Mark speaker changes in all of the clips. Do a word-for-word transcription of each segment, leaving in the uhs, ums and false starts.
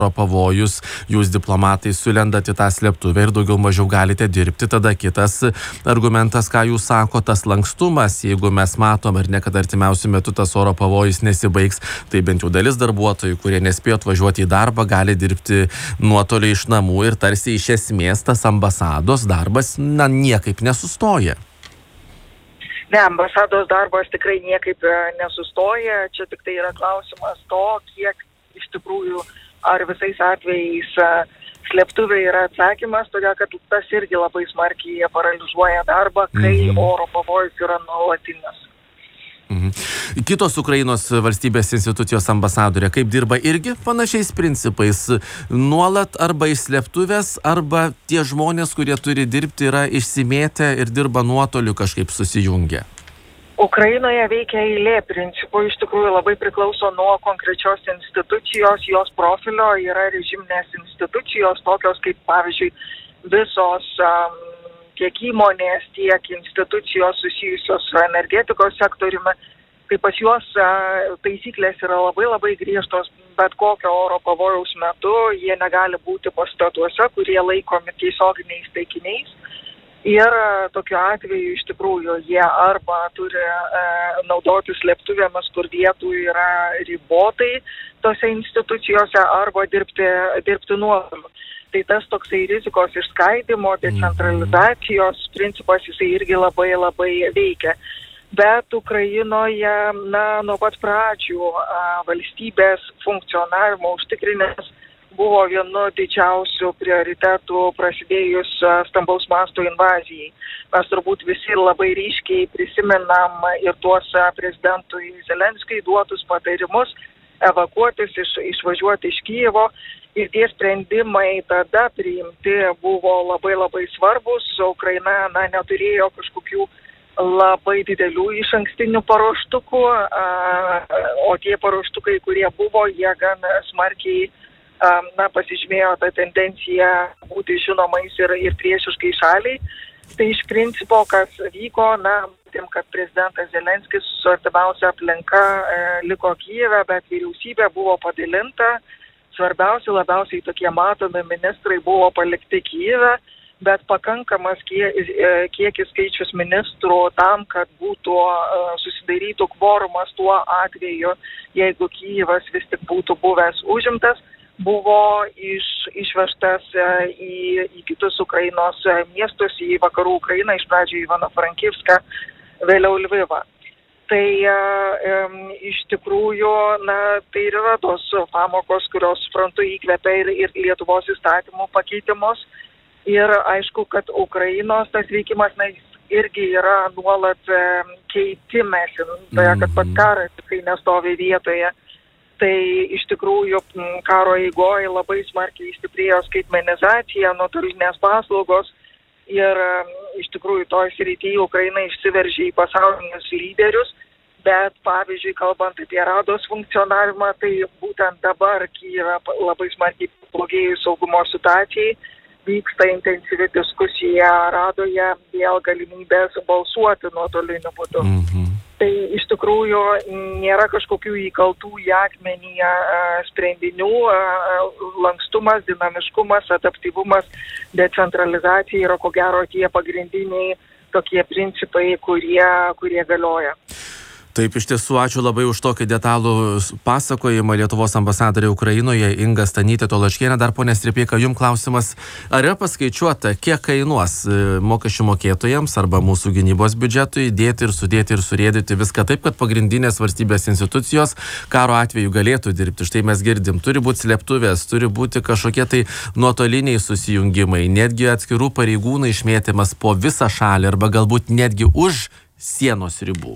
Speaker 1: pavojus, jūs diplomatai sulendat į tą slėptuvę ir daugiau mažiau galite dirbti. Tada kitas argumentas, ką jūs sako, tas lankstumas, jeigu mes matom ar ne, kad artimiausiu metu tas oro pavojus nesibaigs, tai bent jau dalis darbuotojų, kurie nespėjo atvažiuoti į darbą, gali dirbti nuotoliu iš namų ir tarsi iš esmės tas ambasados darbas, na, niekaip nesustoja.
Speaker 2: Ne, ambasados darbas tikrai niekaip nesustoja. Čia tik tai yra klausimas to, kiek iš tikrųjų ar visais atvejais slėptuvė yra atsakymas, todėl kad tas irgi labai smarkiai paralyžuoja darbą, kai mhm. oro pavojus yra nuolatinis.
Speaker 1: Mhm. Kitos Ukrainos valstybės institucijos ambasadorė, kaip dirba irgi panašiais principais, nuolat arba iš slėptuvės, arba tie žmonės, kurie turi dirbti, yra išsimėtę ir dirba nuotoliu kažkaip susijungę?
Speaker 2: Ukrainoje veikia eilė principų, iš tikrųjų labai priklauso nuo konkrečios institucijos, jos profilio, yra režiminės institucijos, tokios kaip pavyzdžiui visos um, tiek įmonės, tiek institucijos susijusios su energetikos sektoriumi. Tai pas juos uh, taisyklės yra labai labai griežtos, bet kokio oro pavojaus metu jie negali būti pastatuose, kurie laikomi tiesioginiais taikiniais. Ir tokiu atveju iš tikrųjų jie arba turi e, naudoti slėptuvėmis, kur vietų yra ribotai tose institucijose, arba dirbti, dirbti nuotoliu. Tai tas toksai rizikos išskaidimo, decentralizacijos principas, jisai irgi labai labai veikia. Bet Ukrainoje, na, nuo pat pradžių a, valstybės funkcionavimo užtikrinęs buvo vienu didžiausių prioritetų prasidėjus stambaus masto invazijai. Mes turbūt visi labai ryškiai prisimenam ir tuos prezidentui Zelenskiui duotus patarimus evakuotis, iš, išvažiuoti iš Kijevo. Ir tie sprendimai tada priimti buvo labai labai svarbus. Ukraina na, neturėjo kažkokių labai didelių išankstinių paruoštukų, o tie paruoštukai, kurie buvo, jie gan smarkiai na, pasižymėjo tą tendenciją būti žinomais ir, ir priešiškai šaliai. Tai iš principo, kas vyko, na, matėm, kad prezidentas Zelenskis su artimiausia aplinka e, liko Kijeve, bet vyriausybė buvo padalinta. Svarbiausia, labiausiai tokie matomi ministrai buvo palikti Kijeve, bet pakankamas kie, e, kiekis skaičius ministrų tam, kad būtų e, susidarytų kvorumas tuo atveju, jeigu Kijevas vis tik būtų buvęs užimtas, buvo iš, išvežtas į, į kitus Ukrainos miestus, į vakarų Ukrainą, iš pradžių į Ivano-Frankivską, vėliau Lvivą. Tai e, iš tikrųjų, na, tai yra tos pamokos, kurios, suprantu, įkvepia ir, ir Lietuvos įstatymų pakeitimus. Ir aišku, kad Ukrainos tas veikimas, na, irgi yra nuolat e, keitimėsi, tai kad pats karas tikrai nestovi vietoje. Tai iš tikrųjų karo eigoje labai smarkiai stiprėjo skaitmenizacija, nuotolinės paslaugos ir iš tikrųjų toj srityje Ukraina išsiveržė į pasaulinius lyderius, bet pavyzdžiui, kalbant apie rados funkcionavimą, tai būtent dabar Kijeve labai smarkiai pablogėjus saugumo situacijai, vyksta intensyvi diskusija radoje dėl galimybės balsuoti nuotoliniu būdu. Mhm. Tai iš tikrųjų nėra kažkokių įkaltų į akmenį sprendinių, lankstumas, dinamiškumas, adaptyvumas, decentralizacija yra ko gero tie pagrindiniai tokie principai, kurie, kurie galioja.
Speaker 1: Taip, iš tiesų, ačiū labai už tokį detalų pasakojimą. Lietuvos ambasadorė Ukrainoje Inga Stanytė Tološkienė. Dar, ponė Stripeika, jums klausimas, ar yra paskaičiuota, kiek kainuos mokesčių mokėtojams arba mūsų gynybos biudžetui dėti ir sudėti ir surėdyti viską taip, kad pagrindinės valstybės institucijos karo atveju galėtų dirbti. Štai mes girdim, turi būti slėptuvės, turi būti kažkokie tai nuotoliniai susijungimai, netgi atskirų pareigūnų išmėtymas po visą šalį arba galbūt netgi už sienos ribų.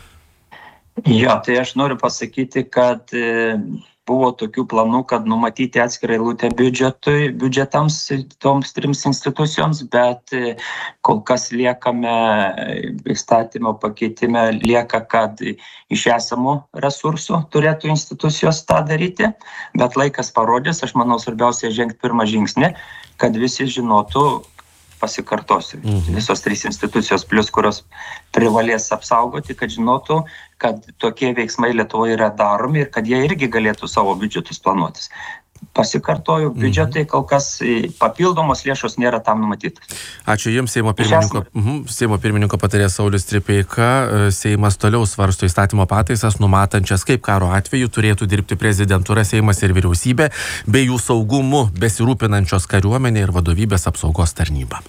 Speaker 3: Jo, tai aš noriu pasakyti, kad e, buvo tokių planų, kad numatyti atskirą eilutę biudžetui, biudžetams toms trims institucijoms, bet e, kol kas liekame įstatymo pakeitime, lieka, kad iš esamų resursų turėtų institucijos tą daryti, bet laikas parodys, aš manau, svarbiausia žengti pirmą žingsnį, kad visi žinotų, pasikartosiu, mhm. visos trys institucijos plus, kurios privalės apsaugoti, kad žinotų, kad tokie veiksmai Lietuvoje yra daromi ir kad jie irgi galėtų savo biudžetus planuotis. pasikartoju, biudžetai kol kas papildomos lėšos nėra tam numatytas.
Speaker 1: Ačiū Jums, Seimo pirmininko, Seimo pirmininko patarėjas Saulius Stripeika. Seimas toliau svarsto įstatymo pataisas, numatančias, kaip karo atveju turėtų dirbti prezidentūra, Seimas ir vyriausybė, bei jų saugumu besirūpinančios kariuomenė ir vadovybės apsaugos tarnyba.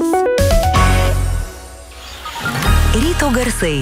Speaker 4: Ryto garsai.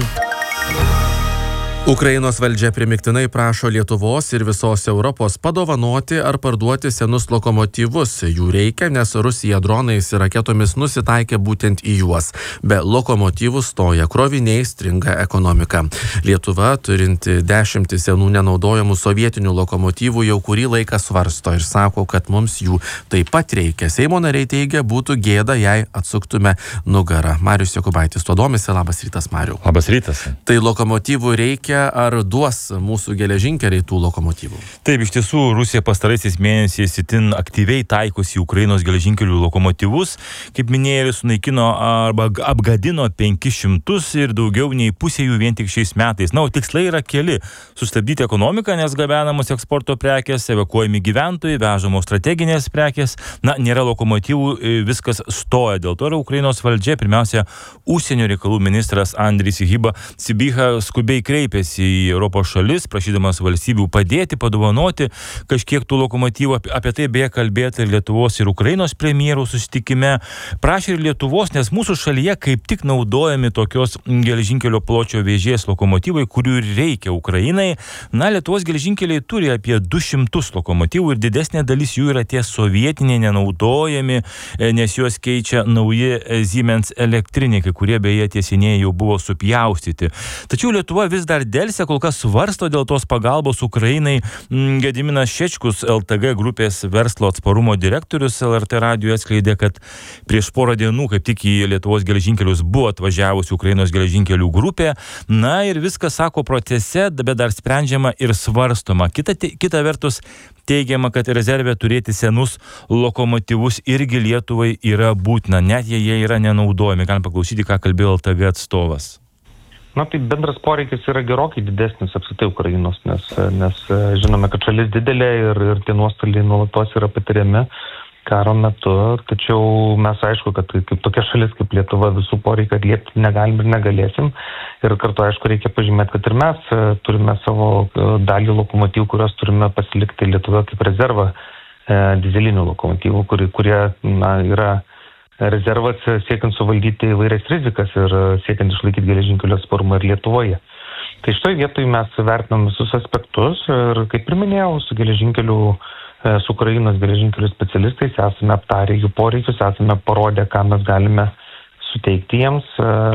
Speaker 1: Ukrainos valdžia primiktinai prašo Lietuvos ir visos Europos padovanoti ar parduoti senus lokomotyvus. Jų reikia, nes Rusija dronais ir raketomis nusitaikė būtent į juos. Be lokomotyvų stoja kroviniai, stringa ekonomika. Lietuva, turinti dešimtį senų nenaudojamų sovietinių lokomotyvų, jau kurį laiką svarsto ir sako, kad mums jų taip pat reikia. Seimo nariai teigia, būtų gėda, jei atsuktume nugarą. Marius Jokubaitis to domisi. Labas rytas, Mariau.
Speaker 5: Labas rytas.
Speaker 1: Tai lokomotyvų reikia, ar duos mūsų geležinkeliai tų lokomotyvų?
Speaker 5: Taip, iš tiesų, Rusija pastaraisiais mėnesiais itin aktyviai taikosi į Ukrainos geležinkelių lokomotyvus. Kaip minėjai, sunaikino arba apgadino penkis šimtus ir daugiau nei pusė jų vien tik šiais metais. Na, o tikslai yra keli. Sustabdyti ekonomiką, nes gabenamos eksporto prekės, evakuojami gyventojai, vežamos strateginės prekės. Na, nėra lokomotyvų, viskas stoja. Dėl to yra Ukrainos valdžia, pirmiausia, užsienio reikalų ministras Andris Sybiha Sybiha skubiai kreipėsi į Europos šalis, prašydamas valstybių padėti, padovanoti kažkiek tų lokomotyvų. Apie tai beje kalbėta ir Lietuvos ir Ukrainos premjerų susitikime. Prašė ir Lietuvos, nes mūsų šalyje kaip tik naudojami tokios geležinkelio pločio vėžės lokomotyvai, kurių reikia Ukrainai. Na, Lietuvos geležinkeliai turi apie du šimtus lokomotyvų ir didesnė dalis jų yra tie sovietiniai, nenaudojami, nes juos keičia nauji Siemens elektriniai, kurie beje tie senieji jau buvo supjaustyti. Tačiau Lietuva vis dar dėlse, kol kas svarsto dėl tos pagalbos Ukrainai. Gediminas Šečkus, L T G grupės verslo atsparumo direktorius, L R T radijui atskleidė, kad prieš porą dienų kaip tik į Lietuvos geležinkelius buvo atvažiavusi Ukrainos geležinkelių grupė. Na ir viskas, sako, procese, bet dar sprendžiama ir svarstoma. Kita, kita vertus, teigiama, kad rezervė turėti senus lokomotyvus irgi Lietuvai yra būtina, net jei jie yra nenaudojami. Galim paklausyti, ką kalbėjo L T G atstovas.
Speaker 6: Na, tai bendras poreikis yra gerokai didesnis apskritai Ukrainos, nes, nes žinome, kad šalis didelė ir, ir tie nuostoliai nuolatos yra patiriami karo metu, tačiau mes aišku, kad kaip tokia šalis kaip Lietuva visų poreikių atliepti negalim ir negalėsim. Ir kartu aišku reikia pažymėti, kad ir mes turime savo dalį lokomotyvų, kurios turime pasilikti Lietuvoje kaip rezervą e, dizelinių lokomotyvų, kurie, kurie na, yra rezervas siekiant suvaldyti įvairias rizikas ir siekiant išlaikyti geležinkelio atsparumą ir Lietuvoje. Tai šitoj vietoj mes vertinam visus aspektus ir, kaip ir minėjau, su geležinkelių, su Ukrainos geležinkelių specialistais esame aptarę jų poreikius, esame parodę, ką mes galime suteikti jiems,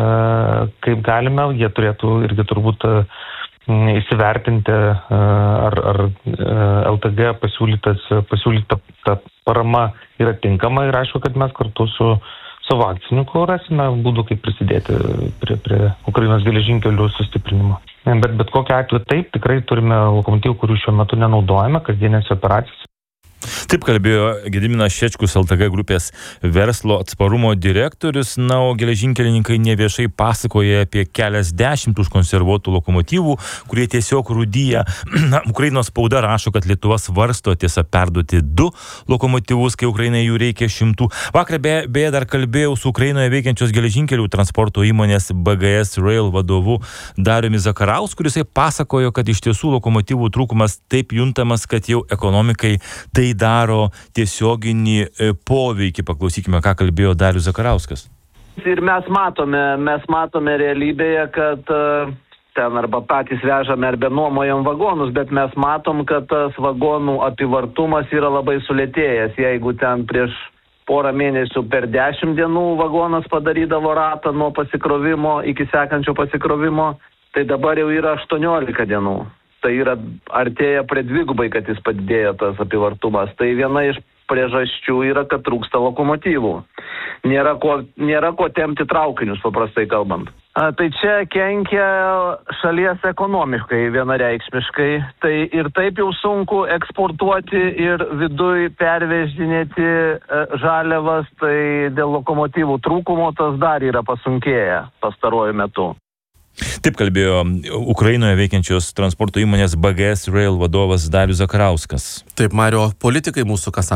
Speaker 6: kaip galime, jie turėtų irgi turbūt įsivertinti, ar, ar L T G pasiūlytas, pasiūlyta ta parama yra tinkama ir aišku, kad mes kartu su savo akcininku rasime būdų, kaip prisidėti prie, prie Ukrainos geležinkelių sustiprinimo. Bet, bet kokiu atveju taip, tikrai turime lokomotyvų, kurių šiuo metu nenaudojame kasdienėse operacijose.
Speaker 5: Taip kalbėjo Gediminas Šečkus, L T G grupės verslo atsparumo direktorius. Na, o geležinkelininkai neviešai pasakoja apie keliasdešimt užkonservuotų lokomotyvų, kurie tiesiog rūdyja. Na, Ukrainos spauda rašo, kad Lietuva svarsto tiesa perduoti du lokomotyvus, kai Ukrainai jų reikia šimtų. Vakar beje, beje dar kalbėjau su Ukrainoje veikiančios geležinkelių transporto įmonės B G S Rail vadovu Dariumi Zakarausku, kuris pasakojo, kad iš tiesų lokomotyvų trūkumas taip juntamas, kad jau ekonomikai tai daro tiesioginį poveikį. Paklausykime, ką kalbėjo Darius Zakarauskas.
Speaker 7: Ir mes matome, mes matome realybėje, kad ten arba patys vežame arba nuomojam vagonus, bet mes matom, kad tas vagonų apyvartumas yra labai sulėtėjęs. Jeigu ten prieš porą mėnesių per dešimt dienų vagonas padarydavo ratą nuo pasikrovimo iki sekančio pasikrovimo, tai dabar jau yra aštuoniolika dienų. Tai yra artėja prie dvigubai, kad jis padidėjo tas apyvartumas. Tai viena iš priežasčių yra, kad trūksta lokomotyvų. Nėra ko, nėra ko tempti traukinius, paprastai kalbant. A, tai čia kenkia šalies ekonomikai vienareikšmiškai. Tai ir taip jau sunku eksportuoti ir viduj pervežinėti e, žaliavas, tai dėl lokomotyvų trūkumo tas dar yra pasunkėję pastaruoju metu.
Speaker 5: Taip kalbėjo Ukrainoje veikiančios transporto įmonės B G S Rail vadovas Darius Zakarauskas.
Speaker 1: Taip, Mario, politikai mūsų ką sako?